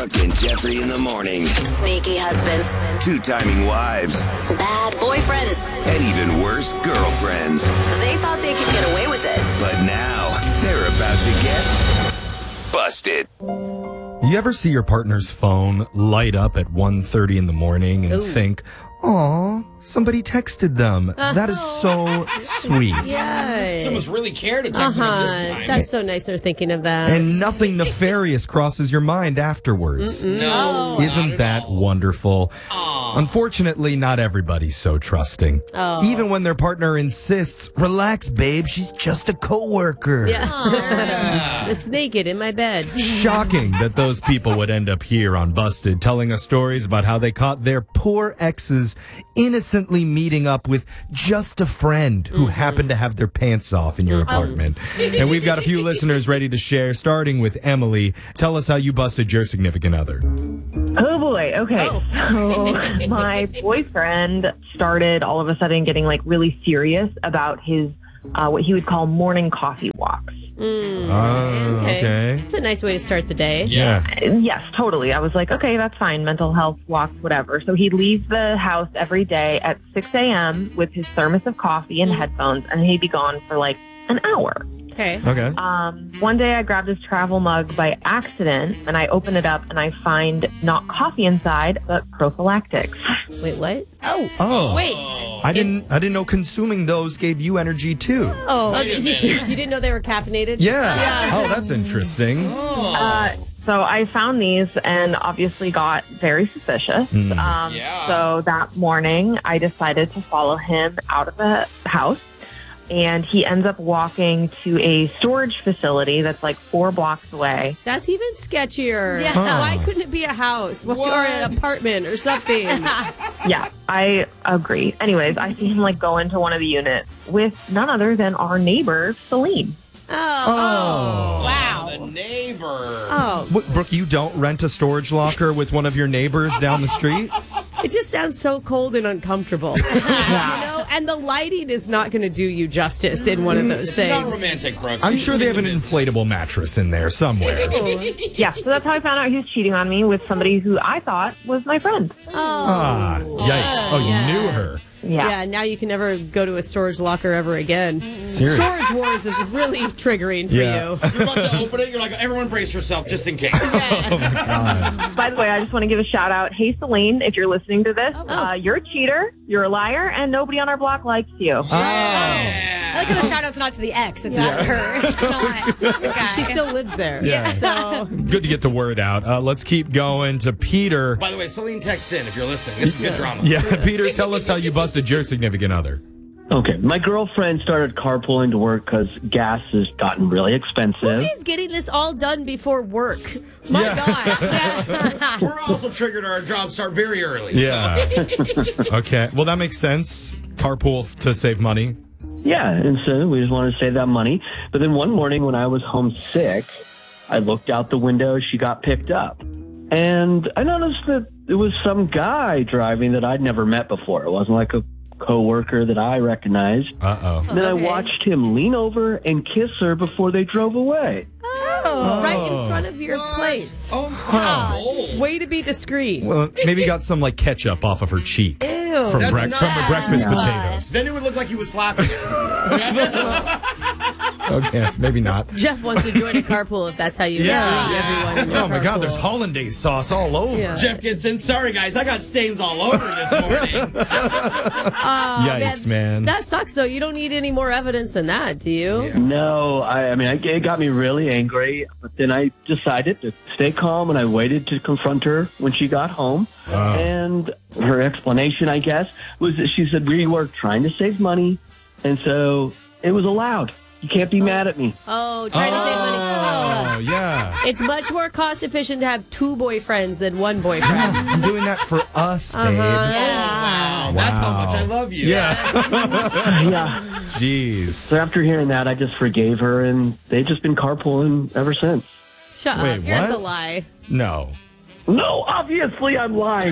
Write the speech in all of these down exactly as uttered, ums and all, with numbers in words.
Brooke and Jeffrey in the morning. Sneaky husbands. Two-timing wives. Bad boyfriends. And even worse, girlfriends. They thought they could get away with it. But now, they're about to get busted. You ever see your partner's phone light up at one thirty in the morning and Ooh. think, aw, somebody texted them. That is so sweet. Yeah. Someone's really cared to text Uh-huh. them this time. That's so nice they're thinking of that. And nothing nefarious crosses your mind afterwards. no. Isn't not at that all. wonderful? Unfortunately, not everybody's so trusting. Oh. Even when their partner insists, relax, babe, she's just a coworker. Yeah. It's naked in my bed. Shocking that those people would end up here on Busted telling us stories about how they caught their poor exes innocently meeting up with just a friend who happened to have their pants off in your apartment. And we've got a few listeners ready to share, starting with Emily. Tell us how you busted your significant other. Oh boy. Okay. So my boyfriend started all of a sudden getting like really serious about his uh, what he would call morning coffee walks. Oh, okay. It's a nice way to start the day. Yeah. Yes, totally. I was like, okay, that's fine. Mental health walks, whatever. So he leaves the house every day at six a.m. with his thermos of coffee and headphones, and he'd be gone for like an hour. Okay. Okay. Um, one day I grabbed his travel mug by accident, and I open it up, and I find not coffee inside, but prophylactics. Wait, what? Oh. Oh. Wait. I didn't I didn't know consuming those gave you energy too. Oh, Wait a you, minute. you didn't know they were caffeinated? Yeah. Oh, that's interesting. Uh, so I found these and obviously got very suspicious. Mm. Um, Yeah. So that morning, I decided to follow him out of the house. And he ends up walking to a storage facility that's like four blocks away. That's even sketchier. Yeah. Huh. Why couldn't it be a house or What? an apartment or something? Yeah, I agree. Anyways, I see him like go into one of the units with none other than our neighbor, Celine. Oh. Oh. Wow. The neighbor. Oh. What, Brooke, you don't rent a storage locker with one of your neighbors down the street? It just sounds so cold and uncomfortable. You know, and the lighting is not going to do you justice in one of those It's things. not romantic, Brooke. I'm sure they have an Business. inflatable mattress in there somewhere. Yeah, so that's how I found out he was cheating on me with somebody who I thought was my friend. Ah, yikes. Oh, you knew her. Yeah. Yeah, now you can never go to a storage locker ever again. Serious. Storage Wars is really triggering for Yeah. you. You're about to open it. You're like, everyone brace yourself just in case. By the way, I just want to give a shout out. Hey, Celine, if you're listening to this, uh, you're a cheater, you're a liar, and nobody on our block likes you. I like how the shout out's not to the ex, it's not her. It's not the guy. She still lives there. Yeah. So Good to get the word out. Uh, let's keep going to Peter. By the way, Celine, text in if you're listening. This is good drama. Yeah, Peter, tell us how you busted your significant other. Okay, my girlfriend started carpooling to work because gas has gotten really who expensive. is getting this all done before work? My Yeah. God. We're also triggered. Our jobs start very early. Yeah. Okay. Well, that makes sense. Carpool f- to save money. Yeah, and so we just wanted to save that money. But then one morning when I was home sick, I looked out the window, she got picked up. And I noticed that it was some guy driving that I'd never met before. It wasn't like a coworker that I recognized. Uh-oh. And then I Okay. watched him lean over and kiss her before they drove away. Oh, right in front of your place. Oh, my God. Way to be discreet. Well, maybe got some, like, ketchup off of her cheek. Ew. From, That's brec- not- from her breakfast Yeah. potatoes. Then it would look like he was slapping her. Okay, maybe not. Jeff wants to join a carpool if that's how you Yeah. greet everyone in your Oh, my God, carpool. there's hollandaise sauce all over. Yeah. Jeff gets in. Sorry, guys. I got stains all over this morning. Yikes, man. That sucks, though. You don't need any more evidence than that, do you? No, I, I mean, I, it got me really angry. But then I decided to stay calm, and I waited to confront her when she got home. Wow. And her explanation, I guess, was that she said we were trying to save money, and so it was allowed. You can't be mad at me. Oh, trying to save money. Oh, yeah. It's much more cost efficient to have two boyfriends than one boyfriend. I'm doing that for us, babe. Uh-huh. Wow. That's how much I love you. Yeah. Yeah. Jeez. So after hearing that, I just forgave her, and they've just been carpooling ever since. Shut Wait, up. That's what? a lie. No. No, obviously I'm lying.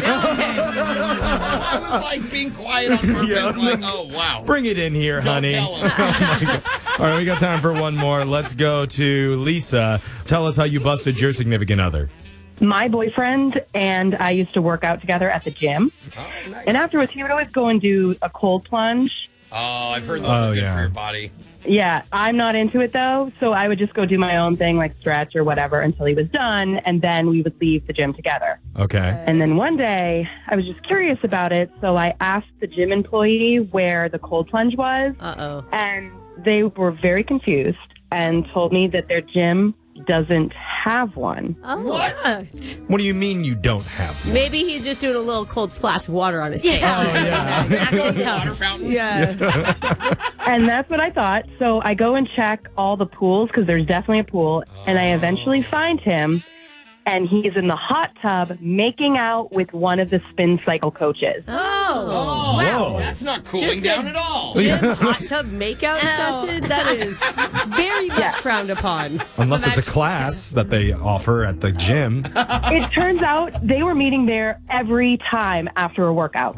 I was like being quiet on purpose. Yeah. Like, oh, wow. Bring it in here, Don't honey. tell him. All right, we got time for one more. Let's go to Lisa. Tell us how you busted your significant other. My boyfriend and I used to work out together at the gym. Oh, nice. And afterwards, he would always go and do a cold plunge. Oh, I've heard those Oh, are good yeah. for your body. Yeah, I'm not into it, though. So I would just go do my own thing, like stretch or whatever, until he was done. And then we would leave the gym together. Okay. And then one day, I was just curious about it. So I asked the gym employee where the cold plunge was. Uh-oh. And they were very confused and told me that their gym doesn't have one. Oh, What? What do you mean you don't have one? Maybe he's just doing a little cold splash of water on his face. Yeah. Acting tough. Water fountain. Yeah. And that's what I thought. So I go and check all the pools because there's definitely a pool. And I eventually find him. And he's in the hot tub making out with one of the spin cycle coaches. Oh. Oh, Whoa. that's not cooling Just a- down at all. Gym hot tub makeout Ow. session? That is very much frowned upon. Unless it's a class that they offer at the gym. It turns out they were meeting there every time after a workout. Oh.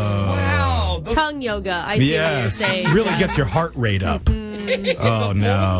Wow. Those- Tongue yoga. I see what you're Yes. saying. Really gets your heart rate up. Oh, no.